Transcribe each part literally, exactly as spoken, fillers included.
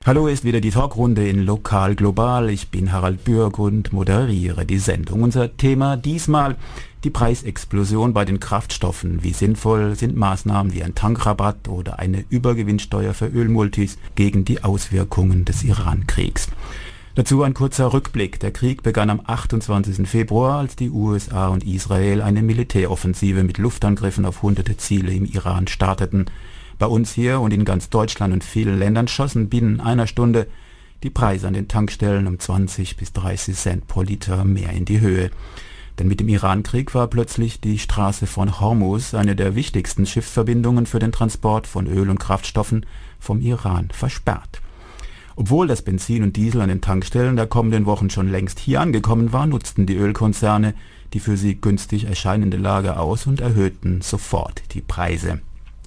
Hallo, ist wieder die Talkrunde in Lokal Global. Ich bin Harald Bürg und moderiere die Sendung. Unser Thema diesmal die Preisexplosion bei den Kraftstoffen. Wie sinnvoll sind Maßnahmen wie ein Tankrabatt oder eine Übergewinnsteuer für Ölmultis gegen die Auswirkungen des Iran-Kriegs? Dazu ein kurzer Rückblick. Der Krieg begann am achtundzwanzigsten Februar, als die U S A und Israel eine Militäroffensive mit Luftangriffen auf hunderte Ziele im Iran starteten. Bei uns hier und in ganz Deutschland und vielen Ländern schossen binnen einer Stunde die Preise an den Tankstellen um zwanzig bis dreißig Cent pro Liter mehr in die Höhe. Denn mit dem Iran-Krieg war plötzlich die Straße von Hormuz, eine der wichtigsten Schiffsverbindungen für den Transport von Öl und Kraftstoffen, vom Iran versperrt. Obwohl das Benzin und Diesel an den Tankstellen der kommenden Wochen schon längst hier angekommen war, nutzten die Ölkonzerne die für sie günstig erscheinende Lage aus und erhöhten sofort die Preise.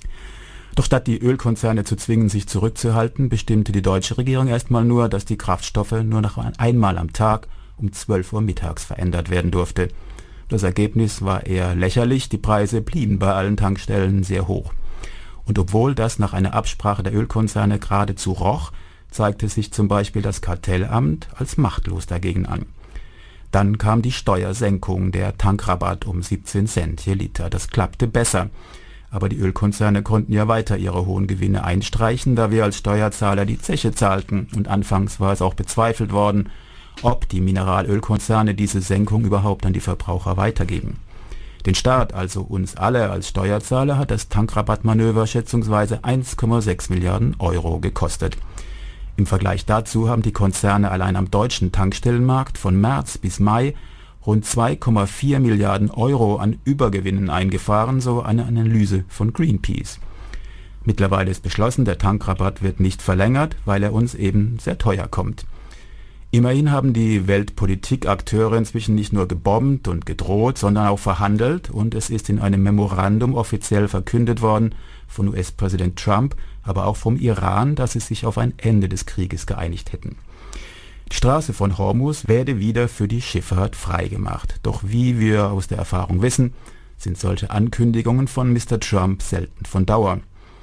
Doch statt die Ölkonzerne zu zwingen, sich zurückzuhalten, bestimmte die deutsche Regierung erstmal nur, dass die Kraftstoffe nur noch einmal am Tag um zwölf Uhr mittags verändert werden durfte. Das Ergebnis war eher lächerlich, die Preise blieben bei allen Tankstellen sehr hoch. Und obwohl das nach einer Absprache der Ölkonzerne geradezu roch, zeigte sich zum Beispiel das Kartellamt als machtlos dagegen an. Dann kam die Steuersenkung, der Tankrabatt um siebzehn Cent je Liter. Das klappte besser. Aber die Ölkonzerne konnten ja weiter ihre hohen Gewinne einstreichen, da wir als Steuerzahler die Zeche zahlten. Und anfangs war es auch bezweifelt worden, ob die Mineralölkonzerne diese Senkung überhaupt an die Verbraucher weitergeben. Den Staat, also uns alle als Steuerzahler, hat das Tankrabattmanöver schätzungsweise eins Komma sechs Milliarden Euro gekostet. Im Vergleich dazu haben die Konzerne allein am deutschen Tankstellenmarkt von März bis Mai rund zwei Komma vier Milliarden Euro an Übergewinnen eingefahren, so eine Analyse von Greenpeace. Mittlerweile ist beschlossen, der Tankrabatt wird nicht verlängert, weil er uns eben sehr teuer kommt. Immerhin haben die Weltpolitikakteure inzwischen nicht nur gebombt und gedroht, sondern auch verhandelt, und es ist in einem Memorandum offiziell verkündet worden von U S-Präsident Trump, aber auch vom Iran, dass sie sich auf ein Ende des Krieges geeinigt hätten. Die Straße von Hormuz werde wieder für die Schifffahrt freigemacht. Doch wie wir aus der Erfahrung wissen, sind solche Ankündigungen von Mister Trump selten von Dauer.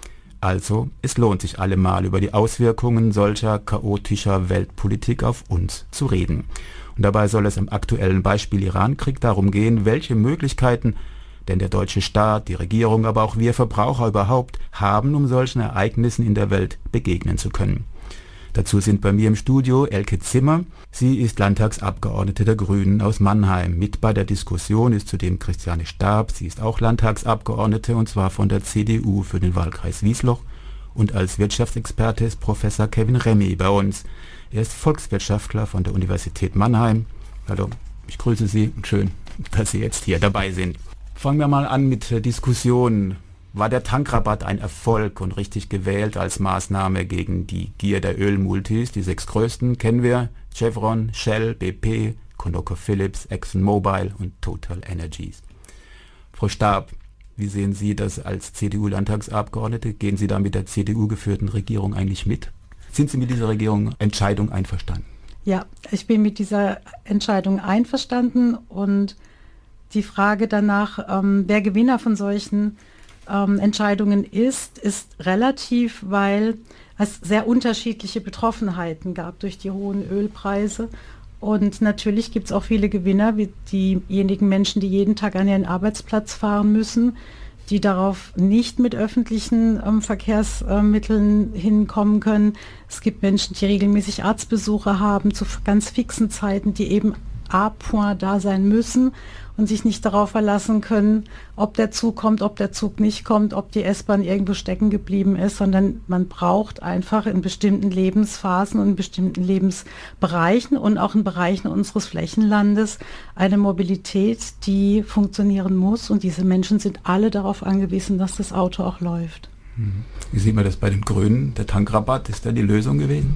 Also, es lohnt sich allemal, über die Auswirkungen solcher chaotischer Weltpolitik auf uns zu reden. Und dabei soll es im aktuellen Beispiel Iran-Krieg darum gehen, welche Möglichkeiten denn der deutsche Staat, die Regierung, aber auch wir Verbraucher überhaupt haben, um solchen Ereignissen in der Welt begegnen zu können. Dazu sind bei mir im Studio Elke Zimmer. Sie ist Landtagsabgeordnete der Grünen aus Mannheim. Mit bei der Diskussion ist zudem Christiane Staab. Sie ist auch Landtagsabgeordnete, und zwar von der C D U für den Wahlkreis Wiesloch. Und als Wirtschaftsexperte ist Professor Kevin Remy bei uns. Er ist Volkswirtschaftler von der Universität Mannheim. Hallo, ich grüße Sie und schön, dass Sie jetzt hier dabei sind. Fangen wir mal an mit der Diskussion. War der Tankrabatt ein Erfolg und richtig gewählt als Maßnahme gegen die Gier der Ölmultis? Die sechs größten kennen wir: Chevron, Shell, B P, ConocoPhillips, ExxonMobil und Total Energies. Frau Staab, wie sehen Sie das als C D U-Landtagsabgeordnete? Gehen Sie da mit der C D U geführten Regierung eigentlich mit? Sind Sie mit dieser Regierung Entscheidung einverstanden? Ja, ich bin mit dieser Entscheidung einverstanden, und die Frage danach, ähm, wer Gewinner von solchen ähm, Entscheidungen ist, ist relativ, weil es sehr unterschiedliche Betroffenheiten gab durch die hohen Ölpreise. Und natürlich gibt es auch viele Gewinner, wie diejenigen Menschen, die jeden Tag an ihren Arbeitsplatz fahren müssen, die darauf nicht mit öffentlichen ähm, Verkehrsmitteln äh, hinkommen können. Es gibt Menschen, die regelmäßig Arztbesuche haben zu ganz fixen Zeiten, die eben à point da sein müssen und sich nicht darauf verlassen können, ob der Zug kommt, ob der Zug nicht kommt, ob die S-Bahn irgendwo stecken geblieben ist, sondern man braucht einfach in bestimmten Lebensphasen und in bestimmten Lebensbereichen und auch in Bereichen unseres Flächenlandes eine Mobilität, die funktionieren muss, und diese Menschen sind alle darauf angewiesen, dass das Auto auch läuft. Wie sieht man das bei den Grünen? Der Tankrabatt, ist da die Lösung gewesen?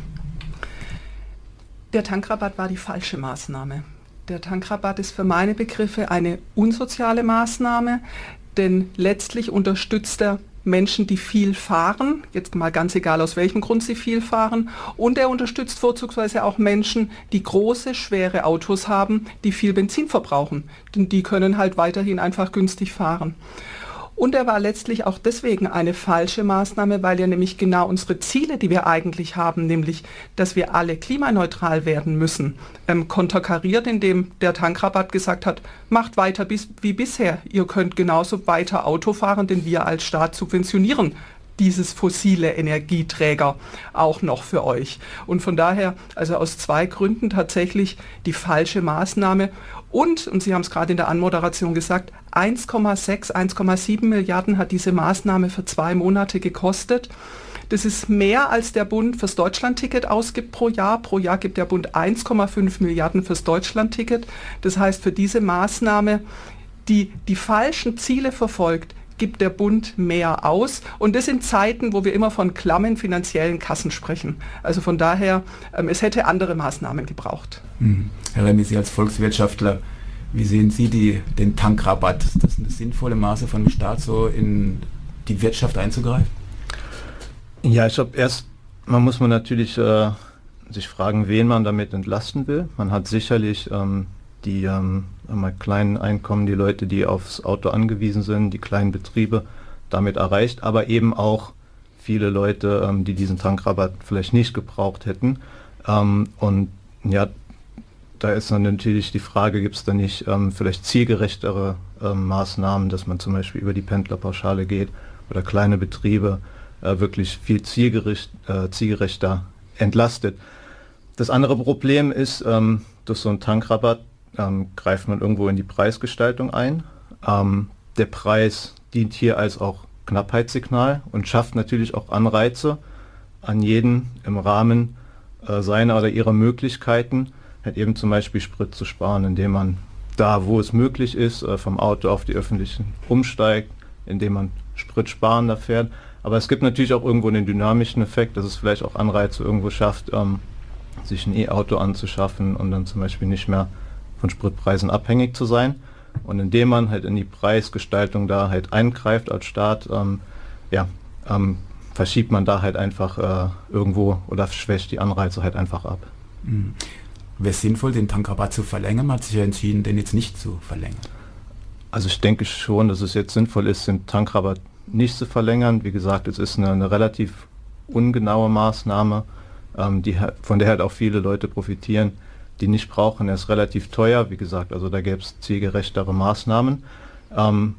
Der Tankrabatt war die falsche Maßnahme. Der Tankrabatt ist für meine Begriffe eine unsoziale Maßnahme, denn letztlich unterstützt er Menschen, die viel fahren, jetzt mal ganz egal aus welchem Grund sie viel fahren, und er unterstützt vorzugsweise auch Menschen, die große, schwere Autos haben, die viel Benzin verbrauchen, denn die können halt weiterhin einfach günstig fahren. Und er war letztlich auch deswegen eine falsche Maßnahme, weil er nämlich genau unsere Ziele, die wir eigentlich haben, nämlich, dass wir alle klimaneutral werden müssen, ähm, konterkariert, indem der Tankrabatt gesagt hat, macht weiter bis, wie bisher. Ihr könnt genauso weiter Auto fahren, denn wir als Staat subventionieren dieses fossile Energieträger auch noch für euch. Und von daher, also aus zwei Gründen tatsächlich die falsche Maßnahme. Und, und Sie haben es gerade in der Anmoderation gesagt, eins Komma sechs, eins Komma sieben Milliarden hat diese Maßnahme für zwei Monate gekostet. Das ist mehr, als der Bund fürs Deutschlandticket ausgibt pro Jahr. Pro Jahr gibt der Bund eins Komma fünf Milliarden fürs Deutschlandticket. Das heißt, für diese Maßnahme, die die falschen Ziele verfolgt, gibt der Bund mehr aus. Und das in Zeiten, wo wir immer von klammen finanziellen Kassen sprechen. Also von daher, ähm, es hätte andere Maßnahmen gebraucht. Hm. Herr Remy, Sie als Volkswirtschaftler, wie sehen Sie die, den Tankrabatt? Ist das eine sinnvolle Maße von dem Staat, so in die Wirtschaft einzugreifen? Ja, ich glaube, erst man muss man natürlich äh, sich fragen, wen man damit entlasten will. Man hat sicherlich ähm, die ähm, mal kleinen Einkommen, die Leute, die aufs Auto angewiesen sind, die kleinen Betriebe damit erreicht, aber eben auch viele Leute, ähm, die diesen Tankrabatt vielleicht nicht gebraucht hätten. Ähm, und ja, da ist dann natürlich die Frage, gibt es da nicht ähm, vielleicht zielgerechtere ähm, Maßnahmen, dass man zum Beispiel über die Pendlerpauschale geht oder kleine Betriebe äh, wirklich viel zielgerecht, äh, zielgerechter entlastet. Das andere Problem ist, ähm, durch so einen Tankrabatt ähm, greift man irgendwo in die Preisgestaltung ein. Ähm, der Preis dient hier als auch Knappheitssignal und schafft natürlich auch Anreize an jeden im Rahmen äh, seiner oder ihrer Möglichkeiten, halt eben zum Beispiel Sprit zu sparen, indem man da, wo es möglich ist, äh, vom Auto auf die öffentlichen umsteigt, indem man spritsparender fährt. Aber es gibt natürlich auch irgendwo einen dynamischen Effekt, dass es vielleicht auch Anreize irgendwo schafft, ähm, sich ein E-Auto anzuschaffen und dann zum Beispiel nicht mehr von Spritpreisen abhängig zu sein. Und indem man halt in die Preisgestaltung da halt eingreift als Staat, ähm, ja, ähm, verschiebt man da halt einfach äh, irgendwo oder schwächt die Anreize halt einfach ab. Mhm. Wäre es sinnvoll, den Tankrabatt zu verlängern? Man hat sich ja entschieden, den jetzt nicht zu verlängern. Also ich denke schon, dass es jetzt sinnvoll ist, den Tankrabatt nicht zu verlängern. Wie gesagt, es ist eine, eine relativ ungenaue Maßnahme, ähm, die, von der halt auch viele Leute profitieren, die nicht brauchen. Er ist relativ teuer, wie gesagt, also da gäbe es zielgerechtere Maßnahmen. Ähm,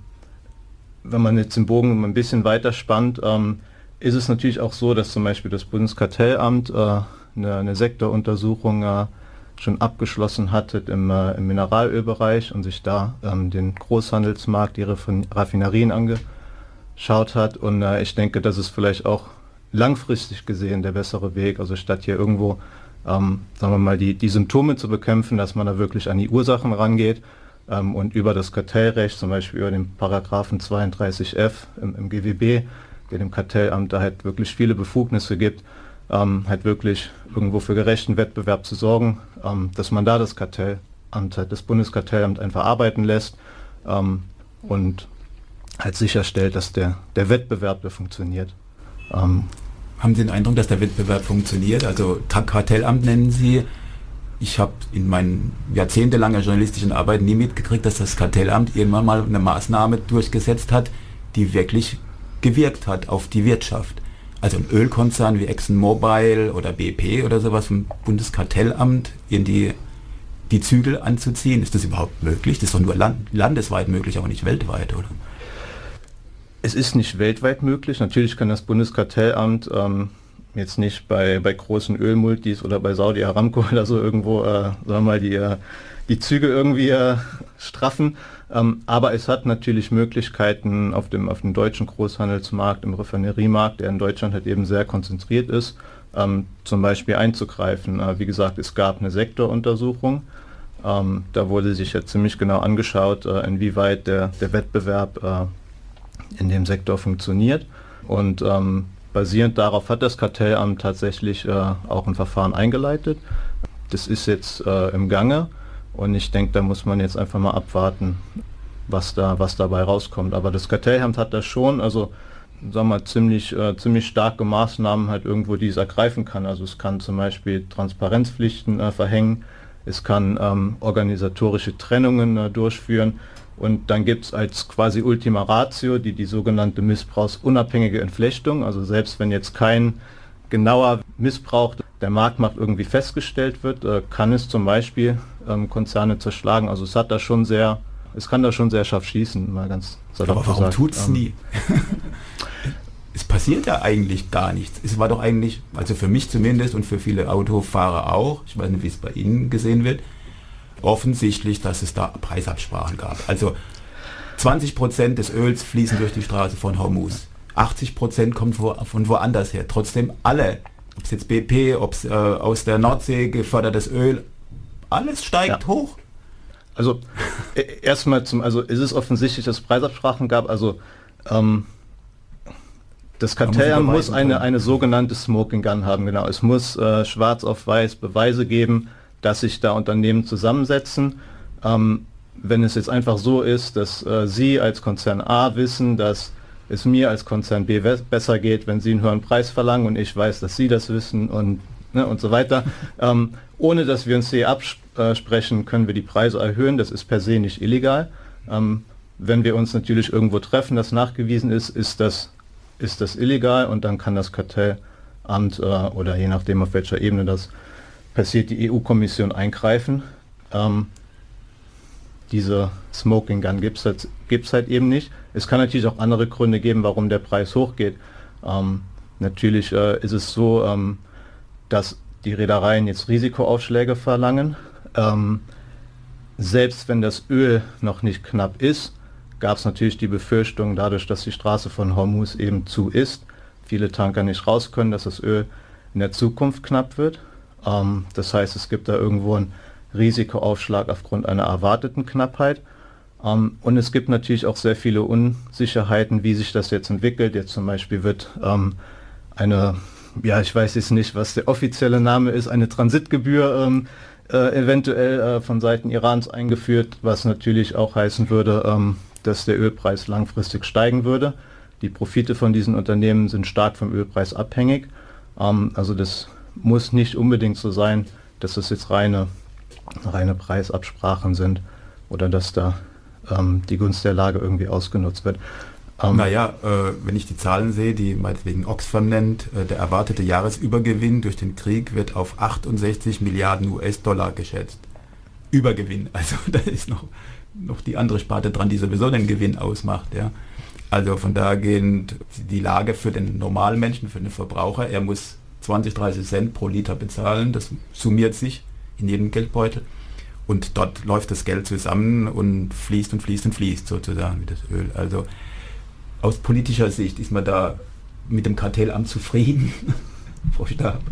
wenn man jetzt den Bogen ein bisschen weiter spannt, ähm, ist es natürlich auch so, dass zum Beispiel das Bundeskartellamt äh, eine, eine Sektoruntersuchung äh, schon abgeschlossen hatte im, äh, im Mineralölbereich und sich da ähm, den Großhandelsmarkt, die Raffinerien angeschaut hat. Und äh, ich denke, das ist vielleicht auch langfristig gesehen der bessere Weg, also statt hier irgendwo Ähm, sagen wir mal, die, die Symptome zu bekämpfen, dass man da wirklich an die Ursachen rangeht ähm, und über das Kartellrecht, zum Beispiel über den Paragraphen zweiunddreißig f im, im G W B, der dem Kartellamt da halt wirklich viele Befugnisse gibt, ähm, halt wirklich irgendwo für gerechten Wettbewerb zu sorgen, ähm, dass man da das Kartellamt, halt das Bundeskartellamt einfach arbeiten lässt ähm, und halt sicherstellt, dass der, der Wettbewerb da funktioniert. Ähm, Haben Sie den Eindruck, dass der Wettbewerb funktioniert? Also Kartellamt nennen Sie. Ich habe in meinen jahrzehntelanger journalistischen Arbeit nie mitgekriegt, dass das Kartellamt irgendwann mal eine Maßnahme durchgesetzt hat, die wirklich gewirkt hat auf die Wirtschaft. Also ein Ölkonzern wie ExxonMobil oder B P oder sowas vom Bundeskartellamt in die, die Zügel anzuziehen. Ist das überhaupt möglich? Das ist doch nur land, landesweit möglich, aber nicht weltweit, oder? Es ist nicht weltweit möglich. Natürlich kann das Bundeskartellamt ähm, jetzt nicht bei, bei großen Ölmultis oder bei Saudi Aramco oder so irgendwo, äh, sagen wir mal, die, äh, die Züge irgendwie äh, straffen. Ähm, aber es hat natürlich Möglichkeiten auf dem, auf dem deutschen Großhandelsmarkt, im Raffineriemarkt, der in Deutschland halt eben sehr konzentriert ist, ähm, zum Beispiel einzugreifen. Äh, wie gesagt, es gab eine Sektoruntersuchung. Ähm, da wurde sich jetzt ziemlich genau angeschaut, äh, inwieweit der, der Wettbewerb äh, in dem Sektor funktioniert und ähm, basierend darauf hat das Kartellamt tatsächlich äh, auch ein Verfahren eingeleitet. Das ist jetzt äh, im Gange und ich denke, da muss man jetzt einfach mal abwarten, was da was dabei rauskommt. Aber das Kartellamt hat das schon, also sagen wir mal, ziemlich, äh, ziemlich starke Maßnahmen halt irgendwo, die es ergreifen kann. Also es kann zum Beispiel Transparenzpflichten äh, verhängen, es kann ähm, organisatorische Trennungen äh, durchführen. Und dann gibt es als quasi Ultima Ratio die, die sogenannte missbrauchsunabhängige Entflechtung. Also selbst wenn jetzt kein genauer Missbrauch der Marktmacht irgendwie festgestellt wird, äh, kann es zum Beispiel ähm, Konzerne zerschlagen. Also es hat da schon sehr, es kann da schon sehr scharf schießen, mal ganz salopp Aber warum gesagt. tut es ähm, nie? Es passiert ja eigentlich gar nichts. Es war doch eigentlich, also für mich zumindest und für viele Autofahrer auch, ich weiß nicht, wie es bei Ihnen gesehen wird, offensichtlich, dass es da Preisabsprachen gab. Also zwanzig Prozent des Öls fließen durch die Straße von Hormuz. achtzig Prozent kommt wo, von woanders her. Trotzdem alle, ob es jetzt B P, ob es äh, aus der Nordsee gefördertes Öl, alles steigt ja. hoch. Also äh, erstmal zum, also ist es offensichtlich, dass es Preisabsprachen gab. Also ähm, das Kartellamt muss, muss eine, eine sogenannte Smoking Gun haben, genau. Es muss äh, schwarz auf weiß Beweise geben, dass sich da Unternehmen zusammensetzen. Ähm, wenn es jetzt einfach so ist, dass äh, Sie als Konzern A wissen, dass es mir als Konzern B besser geht, wenn Sie einen höheren Preis verlangen und ich weiß, dass Sie das wissen und, ne, und so weiter. Ähm, ohne dass wir uns hier absprechen, können wir die Preise erhöhen. Das ist per se nicht illegal. Ähm, wenn wir uns natürlich irgendwo treffen, das nachgewiesen ist, ist das, ist das illegal und dann kann das Kartellamt äh, oder je nachdem auf welcher Ebene das passiert, die E U-Kommission eingreifen. Ähm, diese Smoking Gun gibt es halt, gibt's halt eben nicht. Es kann natürlich auch andere Gründe geben, warum der Preis hochgeht. Ähm, natürlich äh, ist es so, ähm, dass die Reedereien jetzt Risikoaufschläge verlangen. Ähm, selbst wenn das Öl noch nicht knapp ist, gab es natürlich die Befürchtung, dadurch, dass die Straße von Hormuz eben zu ist, viele Tanker nicht raus können, dass das Öl in der Zukunft knapp wird. Ähm, das heißt, es gibt da irgendwo einen Risikoaufschlag aufgrund einer erwarteten Knappheit. Ähm, und es gibt natürlich auch sehr viele Unsicherheiten, wie sich das jetzt entwickelt. Jetzt zum Beispiel wird ähm, eine, ja, ich weiß jetzt nicht, was der offizielle Name ist, eine Transitgebühr ähm, äh, eventuell äh, von Seiten Irans eingeführt, was natürlich auch heißen würde, ähm, dass der Ölpreis langfristig steigen würde. Die Profite von diesen Unternehmen sind stark vom Ölpreis abhängig. Ähm, also das muss nicht unbedingt so sein, dass das jetzt reine, reine Preisabsprachen sind oder dass da ähm, die Gunst der Lage irgendwie ausgenutzt wird. Ähm, naja, äh, wenn ich die Zahlen sehe, die meinetwegen Oxfam nennt, äh, der erwartete Jahresübergewinn durch den Krieg wird auf achtundsechzig Milliarden U S-Dollar geschätzt. Übergewinn, also da ist noch, noch die andere Sparte dran, die sowieso den Gewinn ausmacht. Ja. Also von daher gehend die Lage für den normalen Menschen, für den Verbraucher, er muss zwanzig, dreißig Cent pro Liter bezahlen, das summiert sich in jedem Geldbeutel und dort läuft das Geld zusammen und fließt und fließt und fließt sozusagen wie das Öl. Also aus politischer Sicht ist man da mit dem Kartellamt zufrieden, Frau Stab.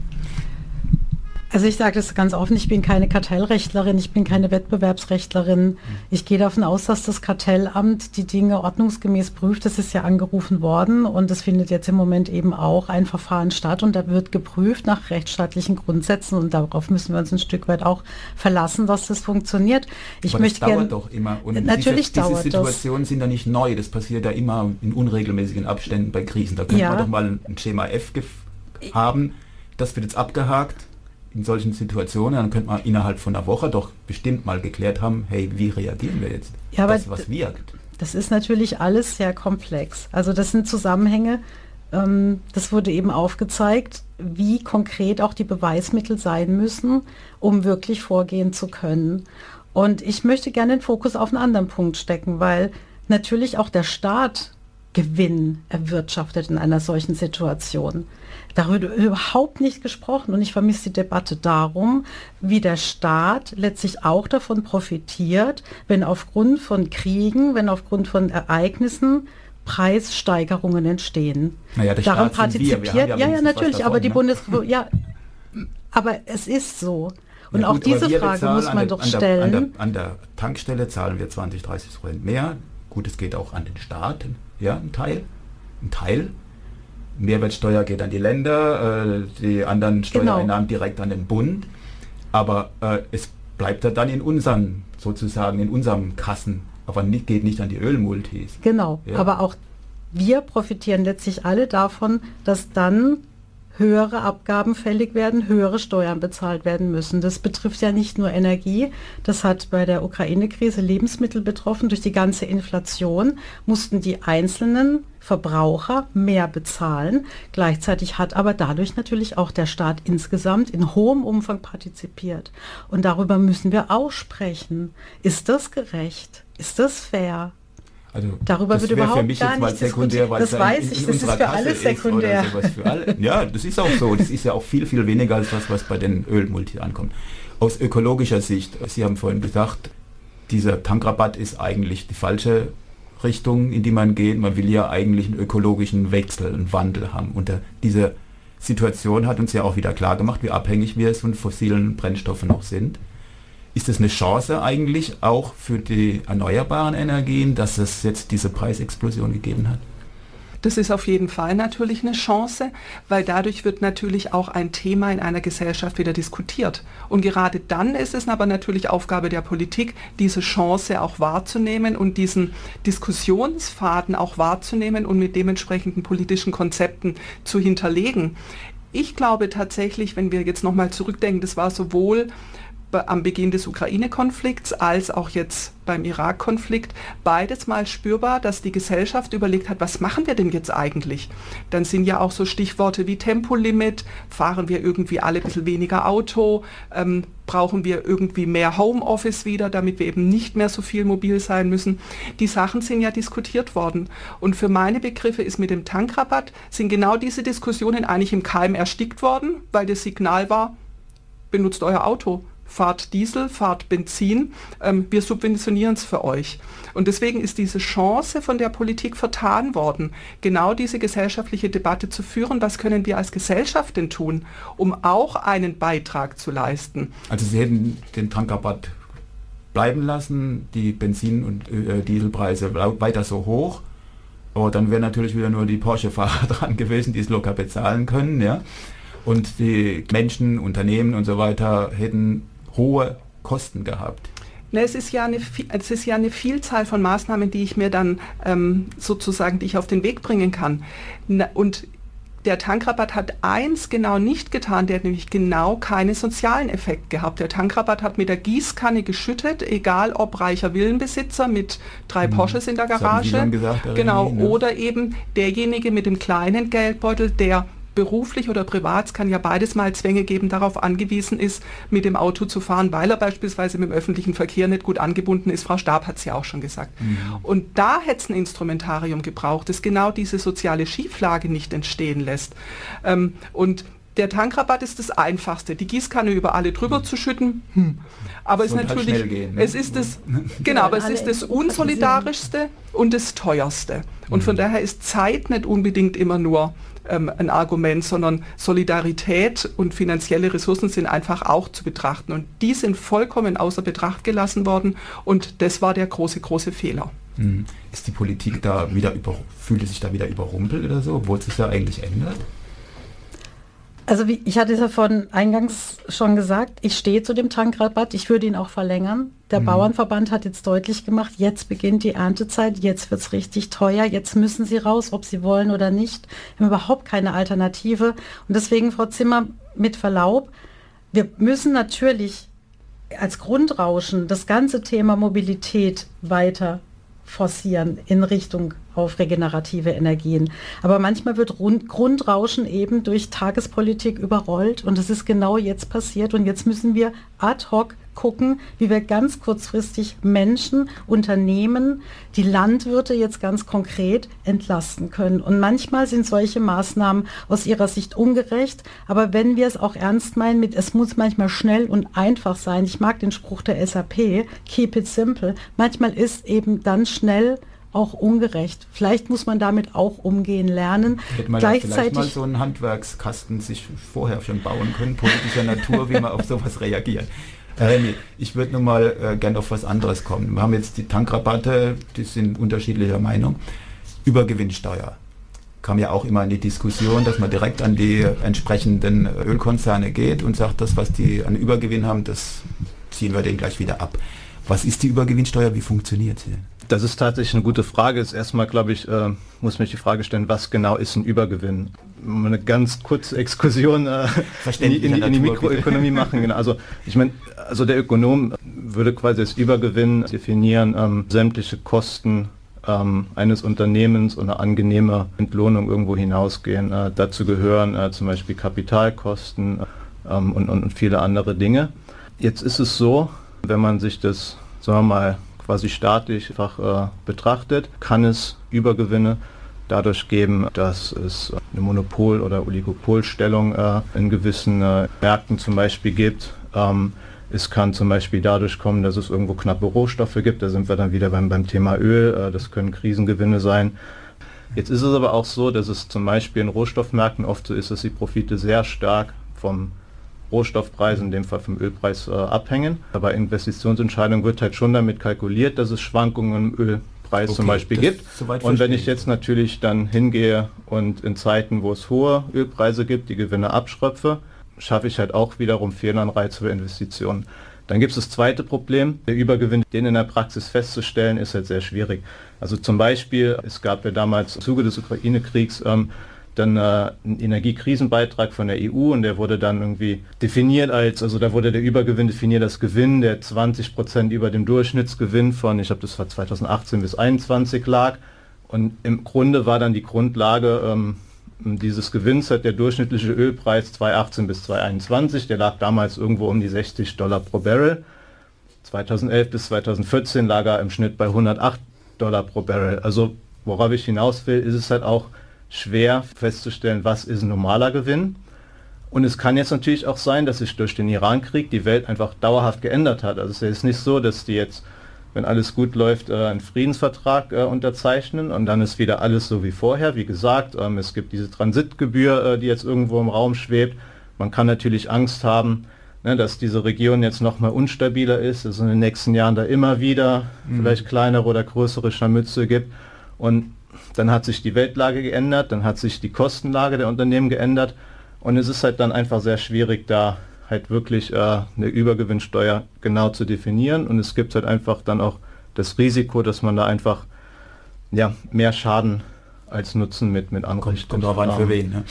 Also ich sage das ganz offen, ich bin keine Kartellrechtlerin, ich bin keine Wettbewerbsrechtlerin. Ich gehe davon aus, dass das Kartellamt die Dinge ordnungsgemäß prüft. Das ist ja angerufen worden und es findet jetzt im Moment eben auch ein Verfahren statt und da wird geprüft nach rechtsstaatlichen Grundsätzen und darauf müssen wir uns ein Stück weit auch verlassen, dass das funktioniert. Ich Aber möchte das dauert gern, doch immer. Und natürlich diese, dauert diese Situationen das. sind ja nicht neu, das passiert ja immer in unregelmäßigen Abständen bei Krisen. Da könnte ja. man doch mal ein Schema F haben, das wird jetzt abgehakt. In solchen Situationen, dann könnte man innerhalb von einer Woche doch bestimmt mal geklärt haben, hey, wie reagieren wir jetzt? Ja, aber das, was wirkt. Das ist natürlich alles sehr komplex. Also das sind Zusammenhänge, ähm, das wurde eben aufgezeigt, wie konkret auch die Beweismittel sein müssen, um wirklich vorgehen zu können. Und ich möchte gerne den Fokus auf einen anderen Punkt stecken, weil natürlich auch der Staat Gewinn erwirtschaftet in einer solchen Situation. Darüber wird überhaupt nicht gesprochen und ich vermisse die Debatte darum, wie der Staat letztlich auch davon profitiert, wenn aufgrund von Kriegen, wenn aufgrund von Ereignissen Preissteigerungen entstehen. Naja, der Daran Staat sind wir. partizipiert, Wir haben ja, ja, ja, natürlich, davon, aber die ne? Bundes... Ja, aber es ist so. Und ja, auch gut, diese Frage muss man der, doch an der, stellen. An der, an der Tankstelle zahlen wir zwanzig, dreißig Prozent mehr. Gut, es geht auch an den Staat, ja, ein Teil. Ein Teil. Mehrwertsteuer geht an die Länder, äh, die anderen Steuereinnahmen genau. direkt an den Bund. Aber äh, es bleibt ja dann in unseren, sozusagen in unserem Kassen, aber nicht, geht nicht an die Ölmultis. Genau, ja. Aber auch wir profitieren letztlich alle davon, dass dann höhere Abgaben fällig werden, höhere Steuern bezahlt werden müssen. Das betrifft ja nicht nur Energie, das hat bei der Ukraine-Krise Lebensmittel betroffen. Durch die ganze Inflation mussten die einzelnen Verbraucher mehr bezahlen. Gleichzeitig hat aber dadurch natürlich auch der Staat insgesamt in hohem Umfang partizipiert. Und darüber müssen wir auch sprechen. Ist das gerecht? Ist das fair? Also darüber wird überhaupt für mich gar jetzt mal nicht sekundär, diskutiert. Das weiß in, in ich, das ist für Kasse alle sekundär. Ist oder sowas für alle. Ja, das ist auch so. Das ist ja auch viel, viel weniger als das, was bei den Ölmultis ankommt. Aus ökologischer Sicht, Sie haben vorhin gesagt, dieser Tankrabatt ist eigentlich die falsche Richtung, in die man geht. Man will ja eigentlich einen ökologischen Wechsel, einen Wandel haben. Und der, diese Situation hat uns ja auch wieder klar gemacht, wie abhängig wir von fossilen Brennstoffen noch sind. Ist es eine Chance eigentlich auch für die erneuerbaren Energien, dass es jetzt diese Preisexplosion gegeben hat? Das ist auf jeden Fall natürlich eine Chance, weil dadurch wird natürlich auch ein Thema in einer Gesellschaft wieder diskutiert. Und gerade dann ist es aber natürlich Aufgabe der Politik, diese Chance auch wahrzunehmen und diesen Diskussionsfaden auch wahrzunehmen und mit dementsprechenden politischen Konzepten zu hinterlegen. Ich glaube tatsächlich, wenn wir jetzt nochmal zurückdenken, das war sowohl am Beginn des Ukraine-Konflikts als auch jetzt beim Irak-Konflikt beides mal spürbar, dass die Gesellschaft überlegt hat, was machen wir denn jetzt eigentlich? Dann sind ja auch so Stichworte wie Tempolimit, fahren wir irgendwie alle ein bisschen weniger Auto, ähm, brauchen wir irgendwie mehr Homeoffice wieder, damit wir eben nicht mehr so viel mobil sein müssen. Die Sachen sind ja diskutiert worden. Und für meine Begriffe ist mit dem Tankrabatt, sind genau diese Diskussionen eigentlich im Keim erstickt worden, weil das Signal war, benutzt euer Auto. Fahrt Diesel, fahrt Benzin, ähm, wir subventionieren es für euch. Und deswegen ist diese Chance von der Politik vertan worden, genau diese gesellschaftliche Debatte zu führen. Was können wir als Gesellschaft denn tun, um auch einen Beitrag zu leisten? Also Sie hätten den Tankrabatt bleiben lassen, die Benzin- und äh, Dieselpreise weiter so hoch. Aber dann wären natürlich wieder nur die Porsche-Fahrer dran gewesen, die es locker bezahlen können. Ja? Und die Menschen, Unternehmen und so weiter hätten hohe Kosten gehabt. Ne, es ist ja eine, es ist ja eine Vielzahl von Maßnahmen, die ich mir dann ähm, sozusagen, die ich auf den Weg bringen kann. Na, und der Tankrabatt hat eins genau nicht getan, der hat nämlich genau keinen sozialen Effekt gehabt. Der Tankrabatt hat mit der Gießkanne geschüttet, egal ob reicher Villenbesitzer mit drei Porsches in der Garage, das haben Sie schon gesagt, genau, ne? Oder eben derjenige mit dem kleinen Geldbeutel, der beruflich oder privat, es kann ja beides mal Zwänge geben, darauf angewiesen ist, mit dem Auto zu fahren, weil er beispielsweise mit dem öffentlichen Verkehr nicht gut angebunden ist. Frau Staab hat es ja auch schon gesagt. Mhm. Und da hätte es ein Instrumentarium gebraucht, das genau diese soziale Schieflage nicht entstehen lässt. Ähm, und der Tankrabatt ist das Einfachste, die Gießkanne über alle drüber mhm. zu schütten. Hm. Aber es ist natürlich, halt gehen, ne? es ist das, genau, aber es ist das unsolidarischste und das teuerste. Und mhm. von daher ist Zeit nicht unbedingt immer nur ähm, ein Argument, sondern Solidarität und finanzielle Ressourcen sind einfach auch zu betrachten. Und die sind vollkommen außer Betracht gelassen worden. Und das war der große, große Fehler. Mhm. Ist die Politik da wieder über, fühlt sich da wieder überrumpelt oder so, obwohl es sich da eigentlich ändert? Also wie, ich hatte es ja vorhin eingangs schon gesagt, ich stehe zu dem Tankrabatt, ich würde ihn auch verlängern. Der mhm. Bauernverband hat jetzt deutlich gemacht, jetzt beginnt die Erntezeit, jetzt wird es richtig teuer, jetzt müssen sie raus, ob sie wollen oder nicht. Wir haben überhaupt keine Alternative. Und deswegen, Frau Zimmer, mit Verlaub, wir müssen natürlich als Grundrauschen das ganze Thema Mobilität weiter forcieren in Richtung auf regenerative Energien. Aber manchmal wird Rund- Grundrauschen eben durch Tagespolitik überrollt und das ist genau jetzt passiert und jetzt müssen wir ad hoc gucken, wie wir ganz kurzfristig Menschen, Unternehmen, die Landwirte jetzt ganz konkret entlasten können. Und manchmal sind solche Maßnahmen aus ihrer Sicht ungerecht, aber wenn wir es auch ernst meinen mit, es muss manchmal schnell und einfach sein, ich mag den Spruch der S A P, keep it simple, manchmal ist eben dann schnell auch ungerecht. Vielleicht muss man damit auch umgehen lernen. Hätte man Gleichzeitig vielleicht mal so einen Handwerkskasten sich vorher schon bauen können, politischer Natur, wie man auf sowas reagiert. Herr Remy, ich würde nun mal äh, gerne auf was anderes kommen. Wir haben jetzt die Tankrabatte, die sind unterschiedlicher Meinung. Übergewinnsteuer kam ja auch immer in die Diskussion, dass man direkt an die entsprechenden Ölkonzerne geht und sagt, das, was die an Übergewinn haben, das ziehen wir denen gleich wieder ab. Was ist die Übergewinnsteuer? Wie funktioniert sie? Das ist tatsächlich eine gute Frage. Ist erstmal, glaube ich, äh, muss mich die Frage stellen, was genau ist ein Übergewinn? Eine ganz kurze Exkursion äh, in, die, in, die, in die Mikroökonomie machen. Genau. Also ich meine, also der Ökonom würde quasi als Übergewinn definieren, ähm, sämtliche Kosten ähm, eines Unternehmens und eine angenehme Entlohnung irgendwo hinausgehen. Äh, dazu gehören äh, zum Beispiel Kapitalkosten ähm, und, und viele andere Dinge. Jetzt ist es so, wenn man sich das, sagen wir mal, quasi staatlich einfach äh, betrachtet, kann es Übergewinne dadurch geben, dass es eine Monopol- oder Oligopolstellung äh, in gewissen äh, Märkten zum Beispiel gibt. Ähm, es kann zum Beispiel dadurch kommen, dass es irgendwo knappe Rohstoffe gibt. Da sind wir dann wieder beim, beim Thema Öl. Äh, das können Krisengewinne sein. Jetzt ist es aber auch so, dass es zum Beispiel in Rohstoffmärkten oft so ist, dass die Profite sehr stark vom Rohstoffpreis, in dem Fall vom Ölpreis, äh, abhängen. Bei Investitionsentscheidungen wird halt schon damit kalkuliert, dass es Schwankungen im Ölpreis okay, zum Beispiel gibt. Und wenn ich jetzt natürlich dann hingehe und in Zeiten, wo es hohe Ölpreise gibt, die Gewinne abschröpfe, schaffe ich halt auch wiederum Fehlanreize für Investitionen. Dann gibt es das zweite Problem, der Übergewinn, den in der Praxis festzustellen, ist halt sehr schwierig. Also zum Beispiel, es gab ja damals im Zuge des Ukraine-Kriegs ähm, dann äh, ein Energiekrisenbeitrag von der E U und der wurde dann irgendwie definiert als, also da wurde der Übergewinn definiert als Gewinn, der zwanzig Prozent über dem Durchschnittsgewinn von, ich glaube das war zweitausendachtzehn bis einundzwanzig lag, und im Grunde war dann die Grundlage ähm, dieses Gewinns hat der durchschnittliche Ölpreis zweitausendachtzehn bis zweitausendeinundzwanzig, der lag damals irgendwo um die sechzig Dollar pro Barrel. zweitausendelf bis zweitausendvierzehn lag er im Schnitt bei hundertacht Dollar pro Barrel. Also worauf ich hinaus will, ist es halt auch schwer festzustellen, was ist ein normaler Gewinn. Und es kann jetzt natürlich auch sein, dass sich durch den Iran-Krieg die Welt einfach dauerhaft geändert hat. Also es ist nicht so, dass die jetzt, wenn alles gut läuft, einen Friedensvertrag äh, unterzeichnen und dann ist wieder alles so wie vorher. Wie gesagt, ähm, es gibt diese Transitgebühr, äh, die jetzt irgendwo im Raum schwebt. Man kann natürlich Angst haben, ne, dass diese Region jetzt nochmal unstabiler ist, dass es in den nächsten Jahren da immer wieder mhm. vielleicht kleinere oder größere Scharmützel gibt. Und dann hat sich die Weltlage geändert, dann hat sich die Kostenlage der Unternehmen geändert und es ist halt dann einfach sehr schwierig, da halt wirklich äh, eine Übergewinnsteuer genau zu definieren und es gibt halt einfach dann auch das Risiko, dass man da einfach ja, mehr Schaden als Nutzen mit, mit anrichtet. Kommt drauf an, für wen. Ne?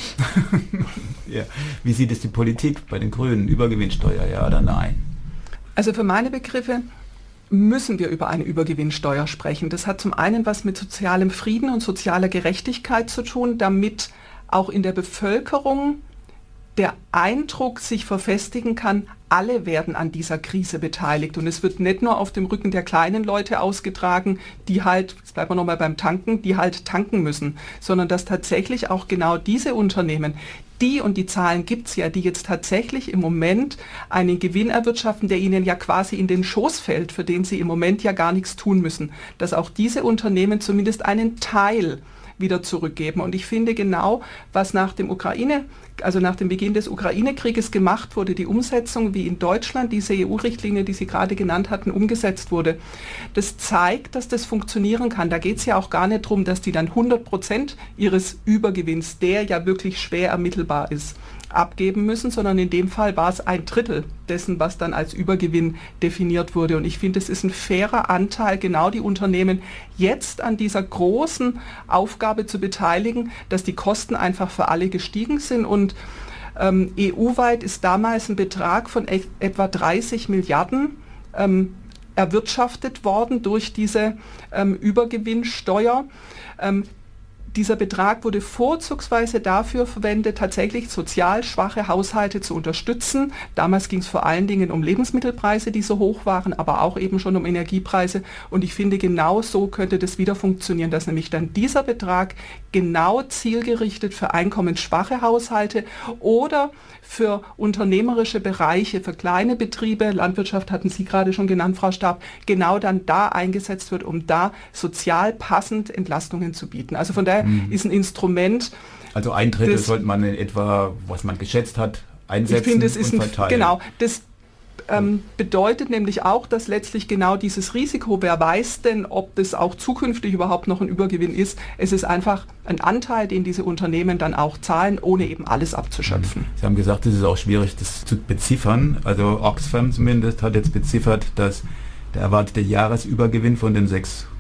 Ja. Wie sieht es die Politik bei den Grünen? Übergewinnsteuer, ja oder nein? Also für meine Begriffe müssen wir über eine Übergewinnsteuer sprechen. Das hat zum einen was mit sozialem Frieden und sozialer Gerechtigkeit zu tun, damit auch in der Bevölkerung der Eindruck sich verfestigen kann, alle werden an dieser Krise beteiligt. Und es wird nicht nur auf dem Rücken der kleinen Leute ausgetragen, die halt, jetzt bleiben wir nochmal beim Tanken, die halt tanken müssen, sondern dass tatsächlich auch genau diese Unternehmen, die, und die Zahlen gibt es ja, die jetzt tatsächlich im Moment einen Gewinn erwirtschaften, der ihnen ja quasi in den Schoß fällt, für den sie im Moment ja gar nichts tun müssen, dass auch diese Unternehmen zumindest einen Teil wieder zurückgeben. Und ich finde genau, was nach dem Ukraine, also nach dem Beginn des Ukraine-Krieges gemacht wurde, die Umsetzung, wie in Deutschland diese E U-Richtlinie, die Sie gerade genannt hatten, umgesetzt wurde, das zeigt, dass das funktionieren kann. Da geht es ja auch gar nicht darum, dass die dann hundert Prozent ihres Übergewinns, der ja wirklich schwer ermittelbar ist, abgeben müssen, sondern in dem Fall war es ein Drittel dessen, was dann als Übergewinn definiert wurde. Und ich finde, es ist ein fairer Anteil, genau die Unternehmen jetzt an dieser großen Aufgabe zu beteiligen, dass die Kosten einfach für alle gestiegen sind. Und ähm, E U-weit ist damals ein Betrag von e- etwa dreißig Milliarden ähm, erwirtschaftet worden durch diese ähm, Übergewinnsteuer. Ähm, Dieser Betrag wurde vorzugsweise dafür verwendet, tatsächlich sozial schwache Haushalte zu unterstützen. Damals ging es vor allen Dingen um Lebensmittelpreise, die so hoch waren, aber auch eben schon um Energiepreise. Und ich finde, genau so könnte das wieder funktionieren, dass nämlich dann dieser Betrag genau zielgerichtet für einkommensschwache Haushalte oder für unternehmerische Bereiche, für kleine Betriebe, Landwirtschaft hatten Sie gerade schon genannt, Frau Stab, genau dann da eingesetzt wird, um da sozial passend Entlastungen zu bieten. Also von daher mhm. ist ein Instrument. Also ein Drittel sollte man in etwa, was man geschätzt hat, einsetzen ich finde, es ist und ein, verteilen. Genau, das ähm, bedeutet nämlich auch, dass letztlich genau dieses Risiko, wer weiß denn, ob das auch zukünftig überhaupt noch ein Übergewinn ist, es ist einfach ein Anteil, den diese Unternehmen dann auch zahlen, ohne eben alles abzuschöpfen. Sie haben gesagt, es ist auch schwierig, das zu beziffern. Also Oxfam zumindest hat jetzt beziffert, dass der erwartete Jahresübergewinn von den sechs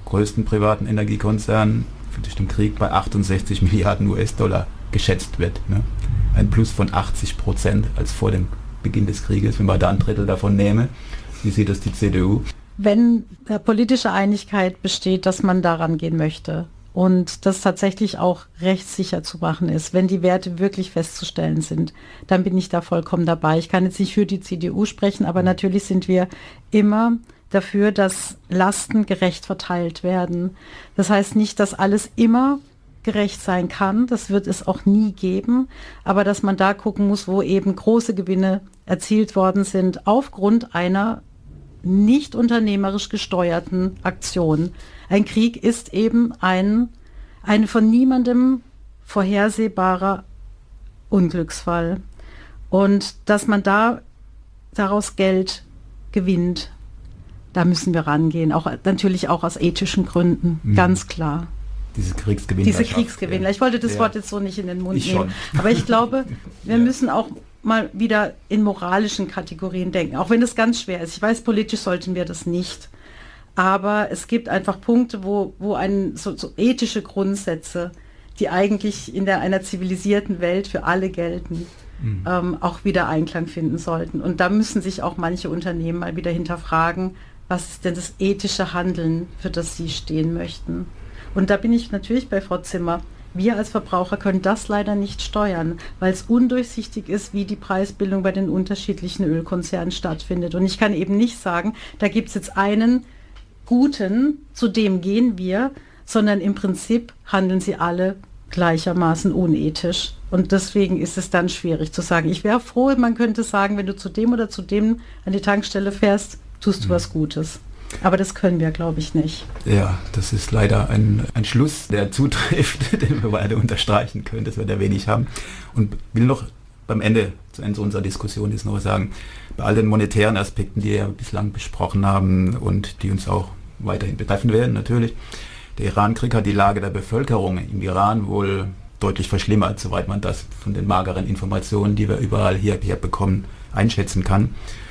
größten privaten Energiekonzern durch den Krieg bei achtundsechzig Milliarden U S-Dollar geschätzt wird. Ne? Ein Plus von achtzig Prozent als vor dem Beginn des Krieges, wenn man da ein Drittel davon nehme. Wie sieht das die C D U? Wenn äh, politische Einigkeit besteht, dass man daran gehen möchte und das tatsächlich auch rechtssicher zu machen ist, wenn die Werte wirklich festzustellen sind, dann bin ich da vollkommen dabei. Ich kann jetzt nicht für die C D U sprechen, aber natürlich sind wir immer dafür, dass Lasten gerecht verteilt werden. Das heißt nicht, dass alles immer gerecht sein kann, das wird es auch nie geben, aber dass man da gucken muss, wo eben große Gewinne erzielt worden sind aufgrund einer nicht unternehmerisch gesteuerten Aktion. Ein Krieg ist eben ein, ein von niemandem vorhersehbarer Unglücksfall. Und dass man da daraus Geld gewinnt, da müssen wir rangehen, auch natürlich auch aus ethischen Gründen, mhm. ganz klar. Diese Kriegsgewinnlerschaft. Diese Kriegsgewinnler. Ich wollte das ja. Wort jetzt so nicht in den Mund ich nehmen. Schon. Aber ich glaube, wir ja. müssen auch mal wieder in moralischen Kategorien denken, auch wenn das ganz schwer ist. Ich weiß, politisch sollten wir das nicht. Aber es gibt einfach Punkte, wo, wo ein, so, so ethische Grundsätze, die eigentlich in der, einer zivilisierten Welt für alle gelten, mhm. ähm, auch wieder Einklang finden sollten. Und da müssen sich auch manche Unternehmen mal wieder hinterfragen, was ist denn das ethische Handeln, für das sie stehen möchten. Und da bin ich natürlich bei Frau Zimmer. Wir als Verbraucher können das leider nicht steuern, weil es undurchsichtig ist, wie die Preisbildung bei den unterschiedlichen Ölkonzernen stattfindet. Und ich kann eben nicht sagen, da gibt es jetzt einen guten, zu dem gehen wir, sondern im Prinzip handeln sie alle gleichermaßen unethisch. Und deswegen ist es dann schwierig zu sagen. Ich wäre froh, man könnte sagen, wenn du zu dem oder zu dem an die Tankstelle fährst, tust du mhm. was Gutes. Aber das können wir, glaube ich, nicht. Ja, das ist leider ein, ein Schluss, der zutrifft, den wir beide unterstreichen können, dass wir da wenig haben. Und will noch beim Ende, zu Ende unserer Diskussion ist noch sagen, bei all den monetären Aspekten, die wir bislang besprochen haben und die uns auch weiterhin betreffen werden, natürlich, der Iran-Krieg hat die Lage der Bevölkerung im Iran wohl deutlich verschlimmert, soweit man das von den mageren Informationen, die wir überall hier, hier bekommen, einschätzen kann.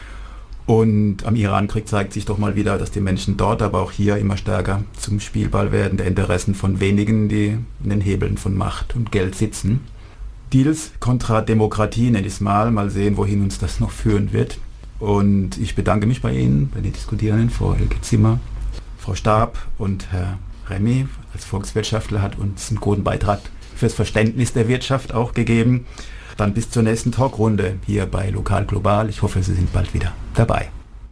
Und am Iran-Krieg zeigt sich doch mal wieder, dass die Menschen dort, aber auch hier immer stärker zum Spielball werden der Interessen von wenigen, die in den Hebeln von Macht und Geld sitzen. Deals kontra Demokratie nenne ich es mal. Mal sehen, wohin uns das noch führen wird. Und ich bedanke mich bei Ihnen, bei den Diskutierenden, Frau Elke Zimmer, Frau Stab und Herr Remy als Volkswirtschaftler hat uns einen guten Beitrag fürs Verständnis der Wirtschaft auch gegeben. Dann bis zur nächsten Talkrunde hier bei Lokal Global. Ich hoffe, Sie sind bald wieder dabei.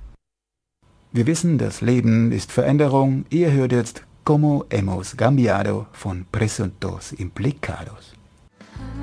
Wir wissen, das Leben ist Veränderung. Ihr hört jetzt Como hemos cambiado von Presuntos Implicados.